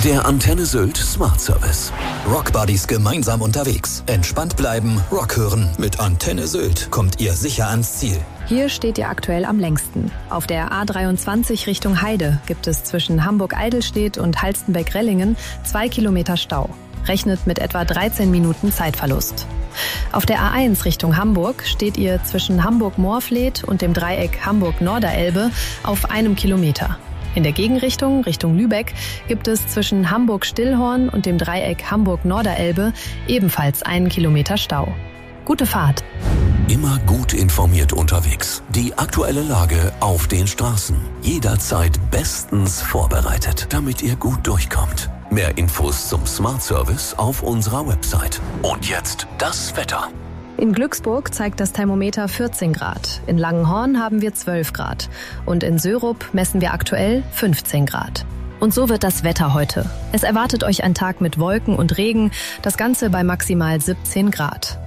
Der Antenne Sylt Smart Service. Rockbuddies gemeinsam unterwegs. Entspannt bleiben, Rock hören. Mit Antenne Sylt kommt ihr sicher ans Ziel. Hier steht ihr aktuell am längsten. Auf der A23 Richtung Heide gibt es zwischen Hamburg-Eidelstedt und Halstenbeck-Rellingen 2 Kilometer Stau. Rechnet mit etwa 13 Minuten Zeitverlust. Auf der A1 Richtung Hamburg steht ihr zwischen Hamburg-Moorfleet und dem Dreieck Hamburg-Norderelbe auf 1 Kilometer. In der Gegenrichtung, Richtung Lübeck, gibt es zwischen Hamburg-Stillhorn und dem Dreieck Hamburg-Norderelbe ebenfalls 1 Kilometer Stau. Gute Fahrt! Immer gut informiert unterwegs. Die aktuelle Lage auf den Straßen. Jederzeit bestens vorbereitet, damit ihr gut durchkommt. Mehr Infos zum Smart Service auf unserer Website. Und jetzt das Wetter. In Glücksburg zeigt das Thermometer 14 Grad. In Langenhorn haben wir 12 Grad. Und in Sörup messen wir aktuell 15 Grad. Und so wird das Wetter heute. Es erwartet euch ein Tag mit Wolken und Regen, das Ganze bei maximal 17 Grad.